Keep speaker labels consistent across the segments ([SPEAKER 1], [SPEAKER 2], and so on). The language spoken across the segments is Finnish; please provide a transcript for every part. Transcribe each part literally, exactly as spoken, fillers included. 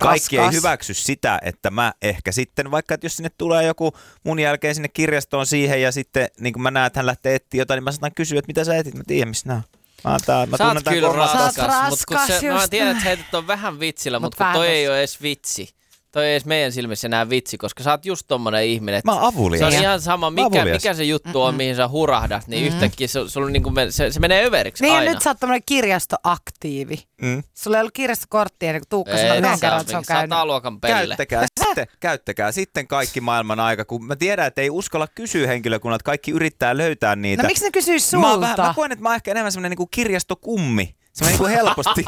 [SPEAKER 1] kaikki
[SPEAKER 2] Raskas.
[SPEAKER 1] ei hyväksy sitä, että mä ehkä sitten, vaikka että jos sinne tulee joku mun jälkeen sinne kirjastoon siihen ja sitten niin kun mä näen, että hän lähtee etsiä jotain, niin mä saatan kysyä, että mitä sä etit, mä tiedän missä nää on. Mä, tää, mä
[SPEAKER 3] sä oot kyllä raskas,
[SPEAKER 2] raskas
[SPEAKER 3] mutta kun se, mä
[SPEAKER 2] just.
[SPEAKER 3] tiedän, että heitet on vähän vitsillä,
[SPEAKER 2] Mut
[SPEAKER 3] mutta kun toi
[SPEAKER 2] vähän
[SPEAKER 3] ei ole edes vitsi. Toi ei edes meidän silmissä enää vitsi, koska sä oot just tommonen ihminen.
[SPEAKER 1] Mä oon avulias.
[SPEAKER 3] Se on ihan sama, mikä,
[SPEAKER 1] avulias.
[SPEAKER 3] mikä se juttu on, mihin sä hurahdat, niin mm-hmm. yhtäkkiä se, sulla niinku, se, se menee överiksi
[SPEAKER 2] Niin ja
[SPEAKER 3] aina.
[SPEAKER 2] nyt sä oot tämmönen kirjastoaktiivi.
[SPEAKER 1] Mm.
[SPEAKER 2] Sulla ei ollut kirjastokorttia ennen kuin Tuukka sanoi
[SPEAKER 3] Ei,
[SPEAKER 2] yhden
[SPEAKER 3] sä
[SPEAKER 2] kerran,
[SPEAKER 3] oot
[SPEAKER 2] että se on
[SPEAKER 3] minkä- sä oot
[SPEAKER 2] käynyt.
[SPEAKER 3] A-luokan pelle.
[SPEAKER 1] Käyttäkää sitten, käyttäkää sitten kaikki maailman aika, kun mä tiedän, että ei uskalla kysyä henkilökunnalta, kaikki yrittää löytää niitä.
[SPEAKER 2] No miksi ne kysyis
[SPEAKER 1] Mä,
[SPEAKER 2] sulta?
[SPEAKER 1] oon vähän, mä koen, että mä oon ehkä enemmän semmoinen niinku kirjastokummi. Semmoinen niinku helposti.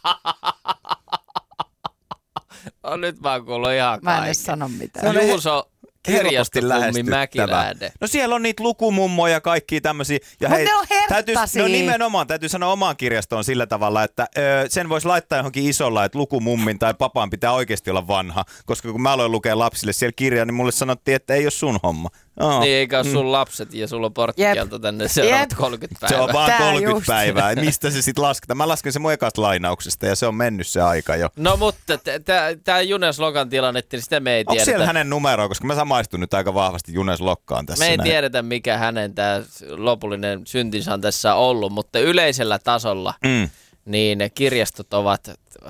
[SPEAKER 3] No, nyt mä oon kuullut ihan
[SPEAKER 2] Mä en
[SPEAKER 3] kaiken.
[SPEAKER 2] edes sano mitään.
[SPEAKER 1] Se on
[SPEAKER 3] Juuso
[SPEAKER 1] helposti
[SPEAKER 3] kirjastokummi
[SPEAKER 1] lähestyttävä.
[SPEAKER 3] Mäkilähde.
[SPEAKER 1] No siellä on niitä lukumummoja ja kaikkia tämmöisiä. Ja
[SPEAKER 2] Mut ne on
[SPEAKER 1] täytyy,
[SPEAKER 2] herttasia.
[SPEAKER 1] no nimenomaan, täytyy sanoa omaan kirjastoon sillä tavalla, että ö, sen voisi laittaa johonkin isolla, että lukumummin tai papaan pitää oikeasti olla vanha. Koska kun mä aloin lukea lapsille siellä kirjaa, niin mulle sanottiin, että ei ole sun homma. Oh.
[SPEAKER 3] Niin eikä ole sun lapset ja sulla on porttikielto tänne seuraavat kolmekymmentä
[SPEAKER 1] Se
[SPEAKER 3] päivää.
[SPEAKER 1] on vaan
[SPEAKER 2] Tää
[SPEAKER 1] kolmekymmentä
[SPEAKER 2] just.
[SPEAKER 1] päivää. Mistä se sitten lasketaan? Mä lasken sen mun ekasta lainauksesta ja se on mennyt se aika jo.
[SPEAKER 3] No mutta tämä Junes Lokan tilannetta, niin sitä me ei
[SPEAKER 1] Onko
[SPEAKER 3] tiedetä.
[SPEAKER 1] siellä hänen numeroa? Koska mä samaistun nyt aika vahvasti Junes Lokkaan tässä.
[SPEAKER 3] Me ei
[SPEAKER 1] näin.
[SPEAKER 3] tiedetä, mikä hänen tämä lopullinen syntinsä on tässä ollut, mutta yleisellä tasolla
[SPEAKER 1] Mm.
[SPEAKER 3] niin ne kirjastot ovat,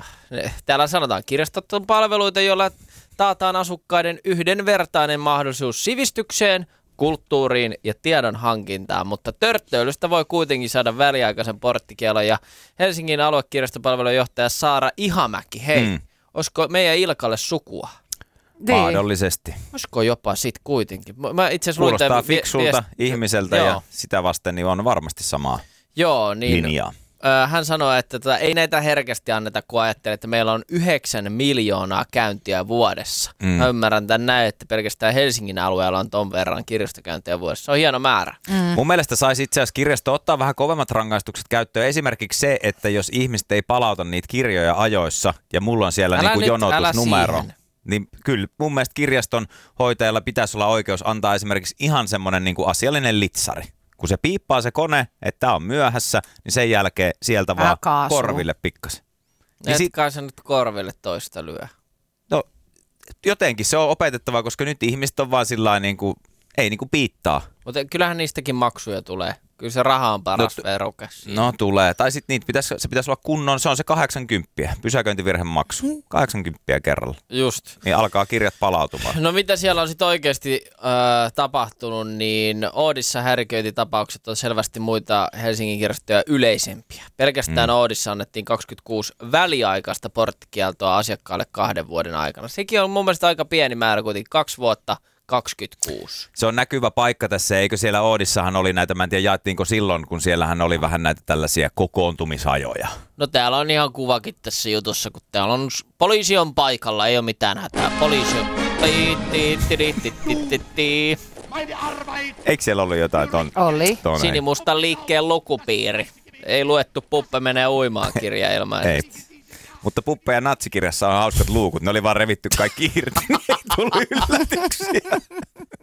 [SPEAKER 3] täällä sanotaan, kirjastot on palveluita, joilla taataan asukkaiden yhdenvertainen mahdollisuus sivistykseen, kulttuuriin ja tiedon hankintaan, mutta törttöilystä voi kuitenkin saada väliaikaisen porttikielon ja Helsingin aluekirjastopalvelun johtaja Saara Ihamäki, hei,
[SPEAKER 1] Mm.
[SPEAKER 3] olisiko meidän Ilkalle sukua?
[SPEAKER 2] Niin.
[SPEAKER 1] Mahdollisesti.
[SPEAKER 3] Olisiko jopa sit kuitenkin? Mä itse asiassa luin
[SPEAKER 1] Kuulostaa
[SPEAKER 3] tämän vi-
[SPEAKER 1] fiksulta
[SPEAKER 3] viest-
[SPEAKER 1] ihmiseltä
[SPEAKER 3] Joo.
[SPEAKER 1] ja sitä vasten niin on varmasti samaa
[SPEAKER 3] Joo, niin
[SPEAKER 1] linjaa.
[SPEAKER 3] ö, hän sanoi, että tota, ei näitä herkästi anneta, kun ajattelee, että meillä on yhdeksän miljoonaa käyntiä vuodessa.
[SPEAKER 1] Mm.
[SPEAKER 3] Mä ymmärrän tämän näin, että pelkästään Helsingin alueella on ton verran kirjastokäyntiä vuodessa. Se on hieno määrä.
[SPEAKER 2] Mm.
[SPEAKER 1] Mun mielestä saisi itse asiassa kirjasto ottaa vähän kovemmat rangaistukset käyttöön. Esimerkiksi se, että jos ihmiset ei palauta niitä kirjoja ajoissa ja mulla on siellä
[SPEAKER 3] Älä
[SPEAKER 1] niinku
[SPEAKER 3] nyt,
[SPEAKER 1] jonotusnumero,
[SPEAKER 3] älä siihen.
[SPEAKER 1] niin kyllä mun mielestä kirjaston hoitajalla pitäisi olla oikeus antaa esimerkiksi ihan semmoinen niinku asiallinen litsari. Kun se piippaa se kone, että tää on myöhässä, niin sen jälkeen sieltä
[SPEAKER 2] Vähän
[SPEAKER 1] vaan
[SPEAKER 2] kaasua.
[SPEAKER 1] korville pikkasen. Niin
[SPEAKER 3] Et
[SPEAKER 1] sit,
[SPEAKER 3] kai se nyt korville toista lyö.
[SPEAKER 1] no, jotenkin se on opetettava, koska nyt ihmiset on vaan sillä niin kuin, ei niin kuin piittaa.
[SPEAKER 3] Mutta kyllähän niistäkin maksuja tulee. Kyllä se raha on paras
[SPEAKER 1] No,
[SPEAKER 3] veruke siinä.
[SPEAKER 1] No tulee. Tai sitten niitä pitäisi, se pitäisi olla kunnon, se on se kahdeksankymmentä, pysäköintivirhemaksu. kahdeksankymmentä kerralla.
[SPEAKER 3] Just.
[SPEAKER 1] Niin alkaa kirjat palautumaan.
[SPEAKER 3] No mitä siellä on sitten oikeasti äh, tapahtunut, niin Oodissa häiriköintitapaukset on selvästi muita Helsingin kirjastoja yleisempiä. Pelkästään mm. Oodissa annettiin kaksikymmentäkuusi väliaikaista porttikieltoa asiakkaalle kahden vuoden aikana. Sekin on mun mielestä aika pieni määrä kuitenkin, kaksi vuotta, kaksikymmentäkuusi.
[SPEAKER 1] Se on näkyvä paikka tässä, eikö siellä Oodissahan oli näitä, mä en tiedä jaettiinko silloin, kun siellähän oli vähän näitä tällaisia kokoontumisajoja.
[SPEAKER 3] No täällä on ihan kuvakin tässä jutussa, kun täällä on, poliisi on paikalla, ei ole mitään hätää. Poliisi on...
[SPEAKER 1] Eikö siellä ollut jotain ton?
[SPEAKER 2] Oli.
[SPEAKER 1] ton
[SPEAKER 3] Sinimustan liikkeen lukupiiri. Ei luettu Puppe menee uimaan -kirja ilmaisesti.
[SPEAKER 1] Ei. Mutta Puppe ja natsikirjassa on hauskat luukut. Ne oli vaan revitty kaikki irti, niin ei tullut yllätyksiä.